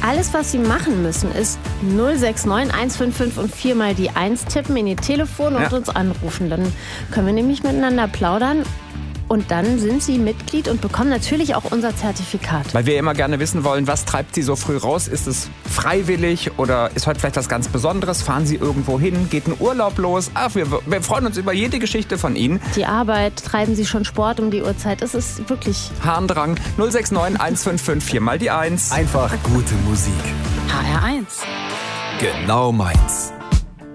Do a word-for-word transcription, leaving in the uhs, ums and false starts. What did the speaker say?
Alles, was Sie machen müssen, ist null sechs neun eins fünf fünf und viermal die eins tippen in Ihr Telefon und Ja. uns anrufen. Dann können wir nämlich miteinander plaudern. Und dann sind Sie Mitglied und bekommen natürlich auch unser Zertifikat. Weil wir immer gerne wissen wollen, was treibt Sie so früh raus? Ist es freiwillig oder ist heute vielleicht was ganz Besonderes? Fahren Sie irgendwo hin? Geht ein Urlaub los? Ach, wir, wir freuen uns über jede Geschichte von Ihnen. Die Arbeit, treiben Sie schon Sport um die Uhrzeit? Es ist wirklich Harndrang null sechs neun eins fünf fünf viermal die eins. Einfach gute Musik. H R eins. Genau meins.